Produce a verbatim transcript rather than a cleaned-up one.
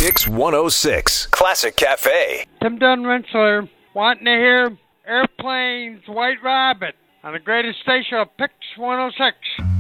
Kix one oh six. Classic Cafe. Tim Dunn-Rensler wanting to hear Airplanes, White Rabbit on the greatest station of Pix one oh six.